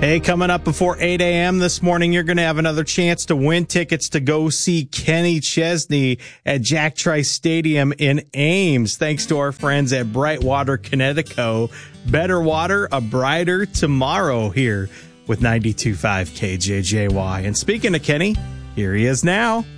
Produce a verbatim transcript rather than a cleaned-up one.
Hey, coming up before eight a.m. this morning, you're going to have another chance to win tickets to go see Kenny Chesney at Jack Trice Stadium in Ames, thanks to our friends at Brightwater Connecticut. Better water, a brighter tomorrow here with ninety-two point five K J J Y. And speaking of Kenny, here he is now.